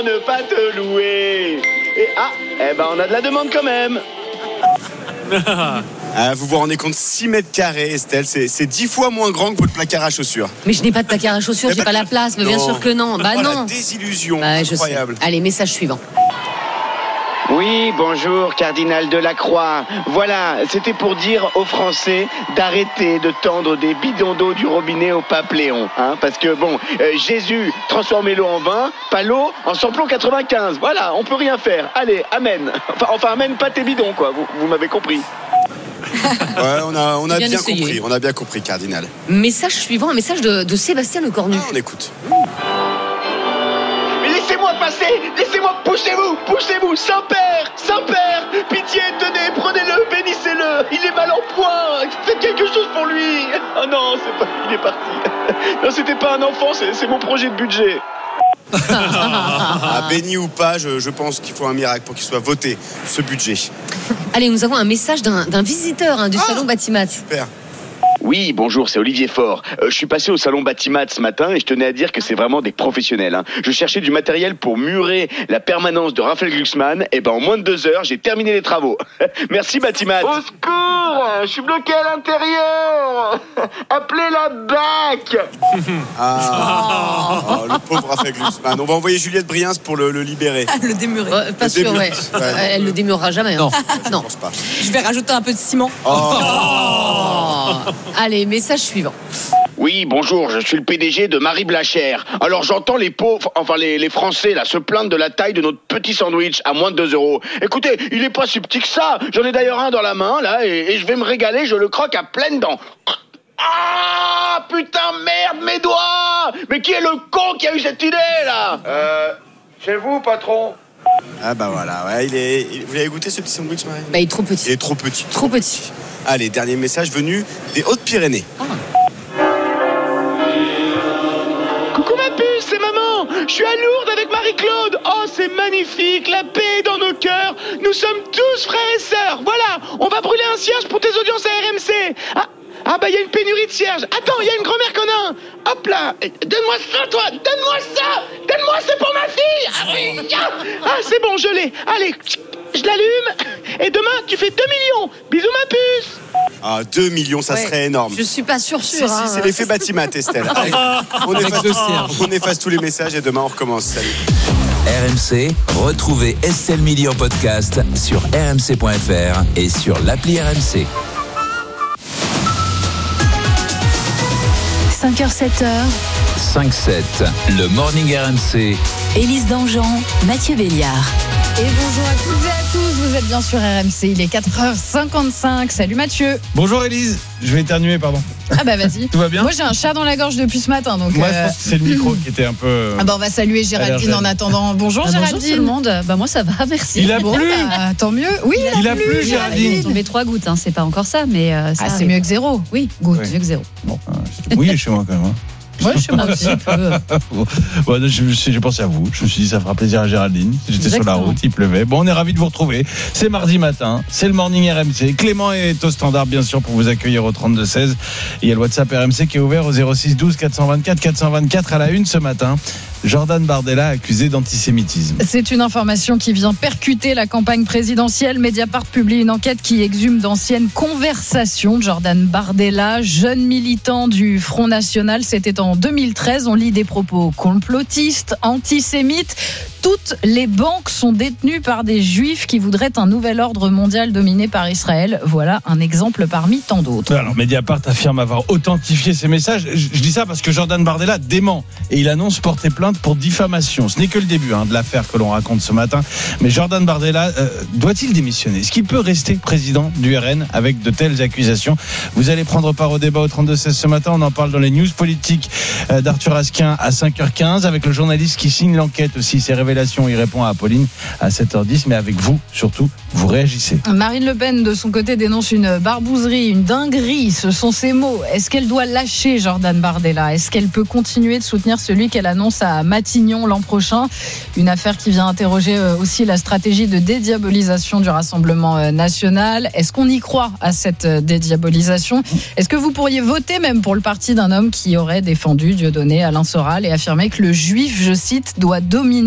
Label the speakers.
Speaker 1: Ne pas te louer. Et on a de la demande quand même.
Speaker 2: Vous vous rendez compte, 6 mètres carrés, Estelle, c'est 10 fois moins grand que votre placard à chaussures.
Speaker 3: Mais je n'ai pas de placard à chaussures, j'ai pas la place, mais bien sûr que non. Bah non.
Speaker 2: La désillusion, incroyable.
Speaker 3: Allez, message suivant.
Speaker 1: Oui, bonjour, cardinal Delacroix. Voilà, c'était pour dire aux Français d'arrêter de tendre des bidons d'eau du robinet au pape Léon. Parce que, Jésus transformait l'eau en vin, pas l'eau en samplon 95. Voilà, on peut rien faire. Allez, amen. Enfin amène pas tes bidons, quoi. Vous m'avez compris.
Speaker 2: Ouais, on a bien compris. On a bien compris, cardinal.
Speaker 3: Message suivant, un message de Sébastien Lecornu.
Speaker 2: On écoute.
Speaker 1: Laissez-moi passer, poussez-vous, Saint-Père, pitié, tenez, prenez-le, bénissez-le, il est mal en point, faites quelque chose pour lui. Oh non, il est parti. Non, c'était pas un enfant, c'est mon projet de budget.
Speaker 2: Béni ou pas, je pense qu'il faut un miracle pour qu'il soit voté, ce budget.
Speaker 3: Allez, nous avons un message d'un visiteur du salon Batimat.
Speaker 2: Super.
Speaker 1: Oui, bonjour, c'est Olivier Faure. Je suis passé au salon Batimat ce matin et je tenais à dire que c'est vraiment des professionnels. Je cherchais du matériel pour murer la permanence de Raphaël Glucksmann. Et en moins de 2 heures, j'ai terminé les travaux. Merci Batimat. Au secours, je suis bloqué à l'intérieur. Appelez la BAC.
Speaker 2: Le pauvre Raphaël Glucksmann. On va envoyer Juliette Briens pour le libérer.
Speaker 3: Le démurer. Pas sûr, ouais. Elle le démurera jamais.
Speaker 2: Non. Je pense pas.
Speaker 4: Je vais rajouter un peu de ciment.
Speaker 3: Allez, message suivant.
Speaker 1: Oui, bonjour, je suis le PDG de Marie Blachère. Alors j'entends les pauvres, les Français là, se plaindre de la taille de notre petit sandwich à moins de 2 €. Écoutez, il est pas si petit que ça. J'en ai d'ailleurs un dans la main là et je vais me régaler, je le croque à pleines dents. Ah putain, merde, mes doigts. Mais qui est le con qui a eu cette idée là? C'est vous, patron.
Speaker 2: Voilà, ouais, vous l'avez goûté ce petit sandwich, Marie?
Speaker 3: Il est trop petit.
Speaker 2: Il est trop petit.
Speaker 3: Trop petit.
Speaker 2: Allez, dernier message venu des Hautes-Pyrénées.
Speaker 1: Coucou ma puce, c'est maman. Je suis à Lourdes avec Marie-Claude. Oh, c'est magnifique, la paix est dans nos cœurs. Nous sommes tous frères et sœurs. Voilà, on va brûler un cierge pour tes audiences à RMC. Il y a une pénurie de cierges. Attends, il y a une grand-mère qu'on a. Hop là, donne-moi ça, toi. Donne-moi, c'est pour ma fille. C'est bon, je l'ai. Allez, je l'allume. Et demain, tu fais 2 millions. Bisous, ma puce.
Speaker 2: 2 millions, ça serait énorme.
Speaker 3: Je suis pas sûre.
Speaker 2: Si, c'est l'effet Batimat, Estelle. Allez, on efface tous les messages et demain, on recommence. Salut.
Speaker 5: RMC, retrouvez Estelle Mili en podcast sur rmc.fr et sur l'appli RMC.
Speaker 6: 5h, 7h.
Speaker 5: 5-7, le Morning RMC.
Speaker 6: Élise Dangean, Mathieu Béliard.
Speaker 4: Et bonjour à toutes et à tous, vous êtes bien sur RMC, il est 4h55. Salut Mathieu.
Speaker 7: Bonjour Élise, je vais éternuer, pardon.
Speaker 4: Vas-y.
Speaker 7: Tout va bien?
Speaker 4: Moi j'ai un chat dans la gorge depuis ce matin. Donc
Speaker 7: moi je pense que c'est le micro qui était un peu...
Speaker 4: on va saluer Géraldine en attendant. Bonjour Géraldine.
Speaker 6: Bonjour tout le monde, moi ça va, merci.
Speaker 7: Il a plu.
Speaker 4: Tant mieux. Oui,
Speaker 7: il a plu Géraldine.
Speaker 6: Il est tombé 3 gouttes, c'est pas encore ça, mais ça
Speaker 4: c'est mieux que 0.
Speaker 6: Oui,
Speaker 4: gouttes.
Speaker 6: Mieux que 0.
Speaker 7: Bon, c'est mouillé chez moi quand même.
Speaker 4: Ouais, chez moi aussi.
Speaker 7: J'ai pensé à vous. Je me suis dit, ça fera plaisir à Géraldine. J'étais sur la route, il pleuvait. Bon, on est ravis de vous retrouver. C'est mardi matin. C'est le Morning RMC. Clément est au standard, bien sûr, pour vous accueillir au 32-16. Il y a le WhatsApp RMC qui est ouvert au 06 12 424 424 à la une ce matin. Jordan Bardella accusé d'antisémitisme.
Speaker 4: C'est une information qui vient percuter la campagne présidentielle. Mediapart publie une enquête qui exhume d'anciennes conversations de Jordan Bardella, jeune militant du Front National. C'était en 2013. On lit des propos complotistes, antisémites. Toutes les banques sont détenues par des juifs qui voudraient un nouvel ordre mondial dominé par Israël. Voilà un exemple parmi tant d'autres.
Speaker 7: Alors, Mediapart affirme avoir authentifié ces messages. Je dis ça parce que Jordan Bardella dément et il annonce porter plainte pour diffamation. Ce n'est que le début de l'affaire que l'on raconte ce matin. Mais Jordan Bardella doit-il démissionner? Est-ce qu'il peut rester président du RN avec de telles accusations? Vous allez prendre part au débat au 32-16 ce matin. On en parle dans les news politiques d'Arthur Asquin à 5h15 avec le journaliste qui signe l'enquête aussi. Ses révélations, il répond à Apolline à 7h10. Mais avec vous, surtout, vous réagissez.
Speaker 4: Marine Le Pen, de son côté, dénonce une barbouzerie, une dinguerie. Ce sont ses mots. Est-ce qu'elle doit lâcher Jordan Bardella? Est-ce qu'elle peut continuer de soutenir celui qu'elle annonce à Matignon l'an prochain? Une affaire qui vient interroger aussi la stratégie de dédiabolisation du Rassemblement national. Est-ce qu'on y croit à cette dédiabolisation? Est-ce que vous pourriez voter même pour le parti d'un homme qui aurait défendu Dieudonné, Alain Soral, et affirmé que le juif, je cite, doit dominer